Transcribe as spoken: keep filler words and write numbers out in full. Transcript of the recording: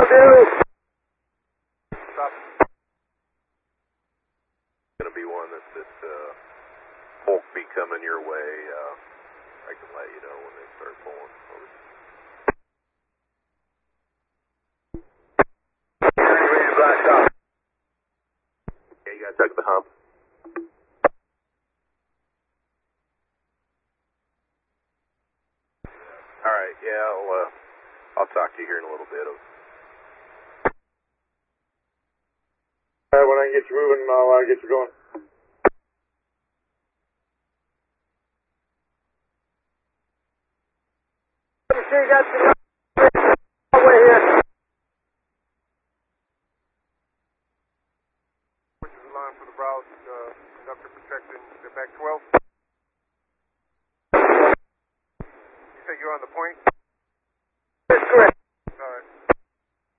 do. Stop. Going to be one that, that uh, won't be coming your way. Uh, I can let you know when they start pulling. Okay, you got stuck at the hump. All right, yeah, I'll, uh, I'll talk to you here in a little bit. All right, when I can get you moving, I'll uh, get you going. You see, you got the way here. Which is the line for the Browse uh, conductor protecting the back twelve. You say you're on the point?